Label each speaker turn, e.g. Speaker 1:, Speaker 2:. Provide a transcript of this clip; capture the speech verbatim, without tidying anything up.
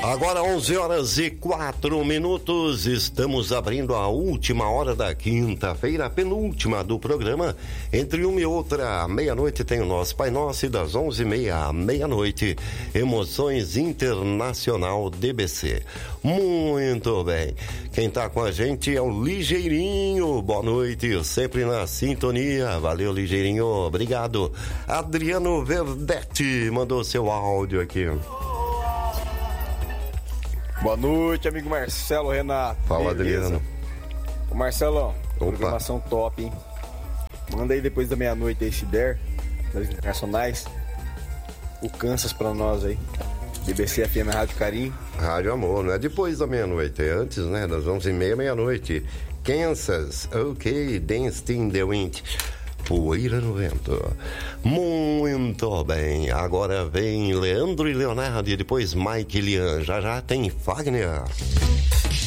Speaker 1: Agora onze horas e quatro minutos, estamos abrindo a última hora da quinta-feira, a penúltima do programa. Entre uma e outra, meia-noite tem o nosso Pai Nosso e das onze e meia à meia-noite, Emoções Internacional D B C. Muito bem, quem tá com a gente é o Ligeirinho, boa noite, sempre na sintonia, valeu Ligeirinho, obrigado. Adriano Verdete mandou seu áudio aqui.
Speaker 2: Boa noite, amigo Marcelo, Renato.
Speaker 1: Fala, beleza? Adriano.
Speaker 2: Ô Marcelão,
Speaker 1: opa,
Speaker 2: programação top, hein? Manda aí depois da meia-noite aí, se der, das internacionais, o Kansas pra nós aí. B B C F M Rádio Carinho.
Speaker 1: Rádio Amor, não é depois da meia-noite, é antes, né? Das onze e meia, meia-noite. Kansas, ok, Dance in the Wind. Poeira no vento. Muito bem. Agora vem Leandro e Leonardo e depois Mike e Lian. Já já tem Fagner.